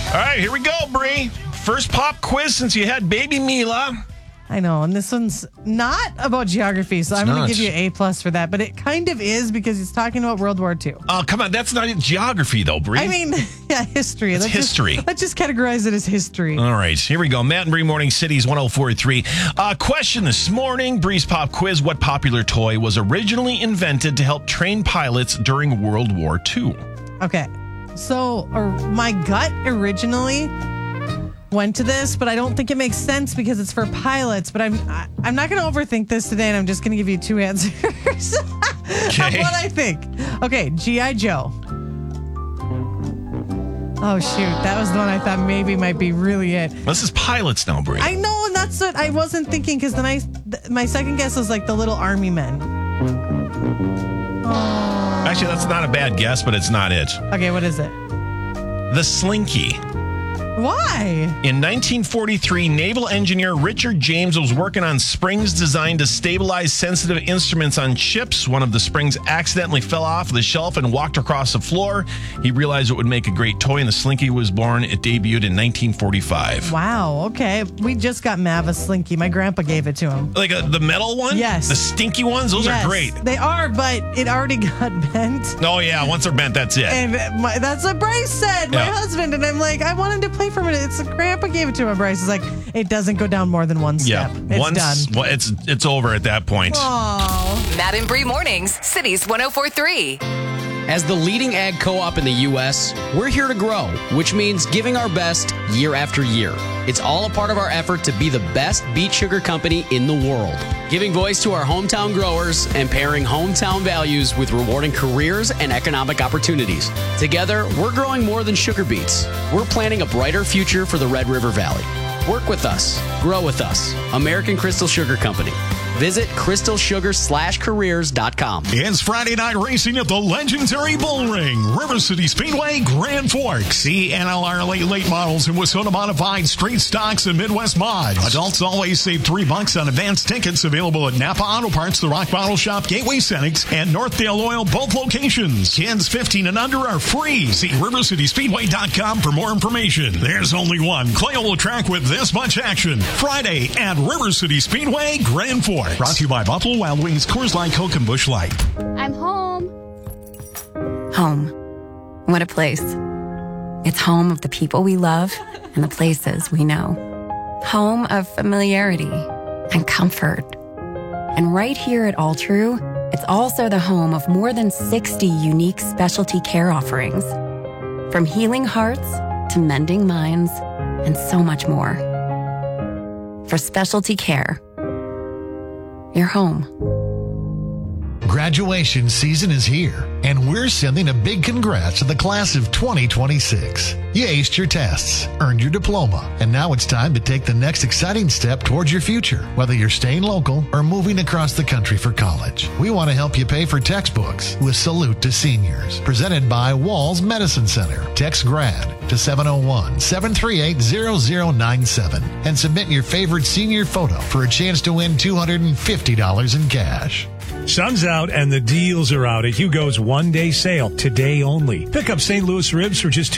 All right, here we go, Bree. First pop quiz since you had baby Mila. I know, and this one's not about geography, so I'm going to give you an A+ for that. But it kind of is because it's talking about World War II. Oh, come on. That's not geography, though, Bree. I mean, yeah, history. It's history. Let's just categorize it as history. All right, here we go. Matt and Bree Morning Cities 104.3. Question this morning, Bree's Pop Quiz. What popular toy was originally invented to help train pilots during World War II? Okay, so my gut originally went to this, but I don't think it makes sense because it's for pilots. But I'm not going to overthink this today, and I'm just going to give you two answers of what I think. Okay, G.I. Joe. Oh, shoot. That was the one I thought maybe might be really it. This is pilots now, Bree. I know, and that's what I wasn't thinking because then my second guess was like the little army men. Oh. Actually, that's not a bad guess, but it's not it. Okay, what is it? The Slinky. Why? In 1943, naval engineer Richard James was working on springs designed to stabilize sensitive instruments on ships. One of the springs accidentally fell off the shelf and walked across the floor. He realized it would make a great toy, and the Slinky was born. It debuted in 1945. Wow, okay. We just got Mav a Slinky. My grandpa gave it to him. Like the metal one? Yes. The stinky ones? Those are great. They are, but it already got bent. Oh, yeah. Once they're bent, that's it. And that's what Bryce said, my husband. And I'm like, I want him to play for a minute. It's grandpa gave it to him. Bryce is like, it doesn't go down more than one step. Yeah. It's done. Well, it's over at that point. Aww. Matt and Bree Mornings, Cities 104.3. As the leading ag co-op in the U.S., we're here to grow, which means giving our best year after year. It's all a part of our effort to be the best beet sugar company in the world, giving voice to our hometown growers and pairing hometown values with rewarding careers and economic opportunities. Together, we're growing more than sugar beets. We're planning a brighter future for the Red River Valley. Work with us. Grow with us. American Crystal Sugar Company. Visit crystalsugar/careers.com. It's Friday night racing at the legendary Bull Ring, River City Speedway, Grand Forks. See NLR late models and Wissota modified street stocks and Midwest mods. Adults always save $3 on advanced tickets, available at Napa Auto Parts, the Rock Bottle Shop, Gateway Cenex, and Northdale Oil, both locations. Kids 15 and under are free. See rivercityspeedway.com for more information. There's only one Clayole track with this much action. Friday at River City Speedway, Grand Forks. Brought to you by Buffalo Wild Wings, Coors Light, Coke, and Busch Light. I'm home. Home. What a place. It's home of the people we love and the places we know. Home of familiarity and comfort. And right here at All True, it's also the home of more than 60 unique specialty care offerings. From healing hearts to mending minds and so much more. For specialty care, your home. Graduation season is here, and we're sending a big congrats to the class of 2026. You aced your tests, earned your diploma, and now it's time to take the next exciting step towards your future, whether you're staying local or moving across the country for college. We want to help you pay for textbooks with Salute to Seniors, presented by Walls Medicine Center. Text GRAD to 701-738-0097 and submit your favorite senior photo for a chance to win $250 in cash. Sun's out and the deals are out at Hugo's one-day sale today only. Pick up St. Louis ribs for just